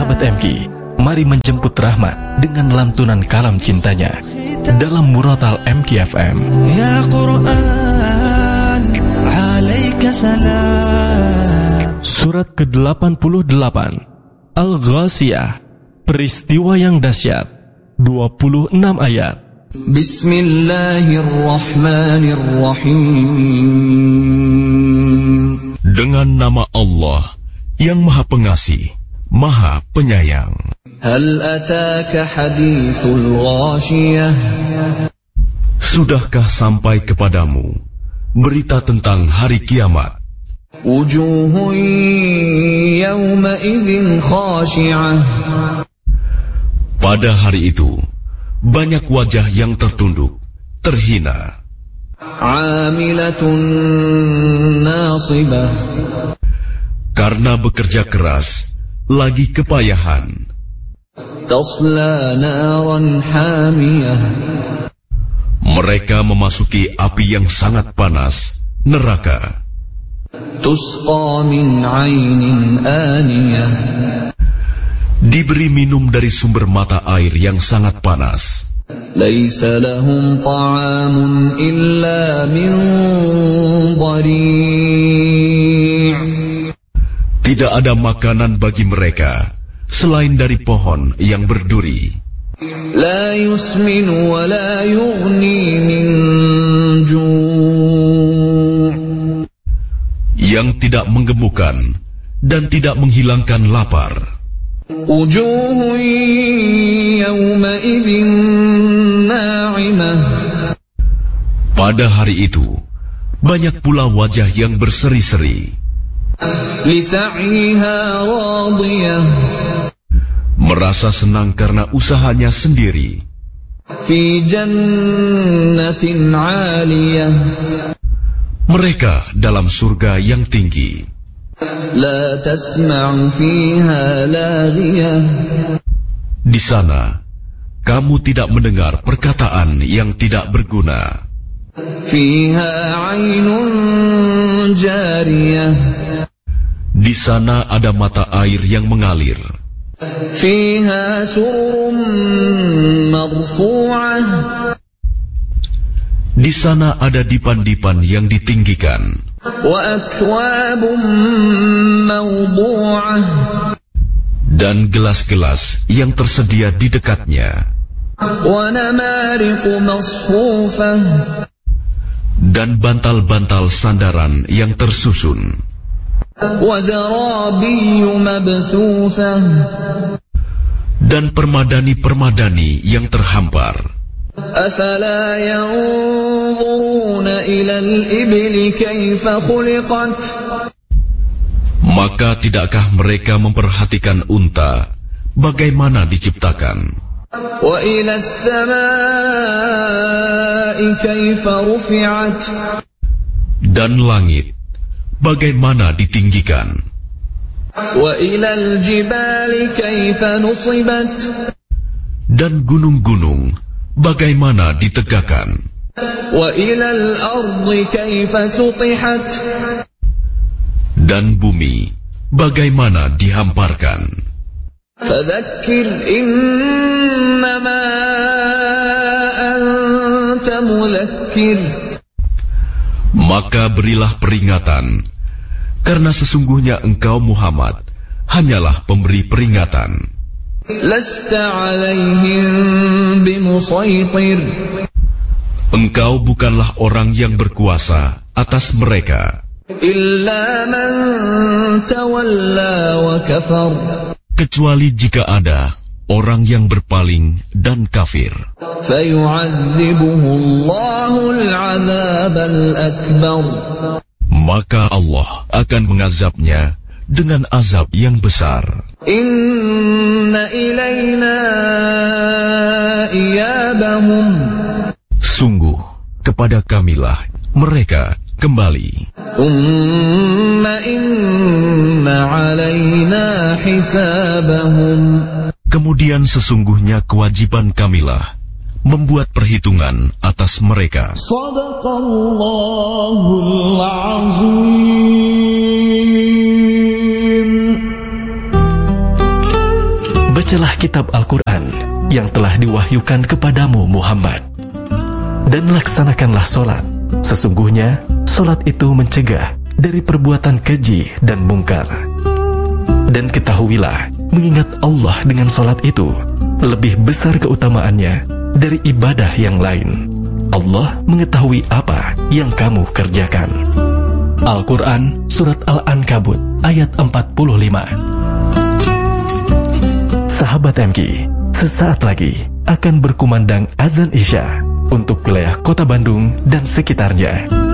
Sahabat MK, mari menjemput rahmat dengan lantunan kalam cintanya dalam Muratal MK FM. Ya Quran, alaika salam. Surat ke-88 Al-Ghasiyah, peristiwa yang dahsyat, 26 ayat. Bismillahirrahmanirrahim. Dengan nama Allah yang Maha Pengasih, Maha Penyayang. Hal ataka hadithul ghashiyah. Sudahkah sampai kepadamu berita tentang hari kiamat? Wujuhun yawma idzin khashi'ah. Pada hari itu banyak wajah yang tertunduk, terhina. Amilatun nasibah. Karena bekerja keras, lagi kepayahan. Tasla naran hamiyah. Mereka memasuki api yang sangat panas, neraka. Tusqa min 'ainin aniyah. Diberi minum dari sumber mata air yang sangat panas. Laisa lahum ta'amun illa min dhari'. Tidak ada makanan bagi mereka selain dari pohon yang berduri. La yusminu wa la yughni min ju'. Yang tidak menggemukkan dan tidak menghilangkan lapar. Wujuhun yawma idzin na'imah. Pada hari itu banyak pula wajah yang berseri-seri. Lisa'yiha radiyah. Merasa senang karena usahanya sendiri. Fi jannatin 'aliyah. Mereka dalam surga yang tinggi. La tasma'u fiha laghiyah. Di sana kamu tidak mendengar perkataan yang tidak berguna. Fiha 'ainun jariyah. Di sana ada mata air yang mengalir. Fiha sururun marfu'ah. Di sana ada dipan-dipan yang ditinggikan. Wa akwabun mawdu'ah. Dan gelas-gelas yang tersedia di dekatnya. Wa namariqu masfufah. Dan bantal-bantal sandaran yang tersusun. Wa zarabiyyu mabthufah. Dan permadani-permadani yang terhampar. Afala yanzuruna ila al-ibli kaifa khuliqat. Maka tidakkah mereka memperhatikan unta bagaimana diciptakan? Wa ila as-samaa'i kaifa rufi'at. Dan langit bagaimana ditinggikan? Wa ila al-jibali kaifa nusibat. Dan gunung-gunung bagaimana ditegakkan? Wa ila al-ardi kaifa sutihat. Dan bumi bagaimana dihamparkan? Fadzakkir innama anta mudzakkir. Maka berilah peringatan, karena sesungguhnya engkau Muhammad hanyalah pemberi peringatan. Lasta 'alaihim bimusaitir. Engkau bukanlah orang yang berkuasa atas mereka. Illa man tawalla wa kafar. Kecuali jika ada orang yang berpaling dan kafir. Fayu'adzibuhu Allahul 'adzabal akbar. Maka Allah akan mengazabnya dengan azab yang besar. Inna ilayna iyabahum. Sungguh kepada kamilah mereka kembali. Thumma inna alayna hisabahum. Kemudian sesungguhnya kewajiban kamilah membuat perhitungan atas mereka. Shadaqallahul azim. bacalah kitab Al-Quran yang telah diwahyukan kepadamu Muhammad. Dan laksanakanlah solat. Sesungguhnya solat itu mencegah dari perbuatan keji dan mungkar. Dan ketahuilah, mengingat Allah dengan solat itu lebih besar keutamaannya dari ibadah yang lain. Allah mengetahui apa yang kamu kerjakan. Al-Quran Surat Al-Ankabut ayat 45. Sahabat MK, sesaat lagi akan berkumandang azan Isya untuk wilayah Kota Bandung dan sekitarnya.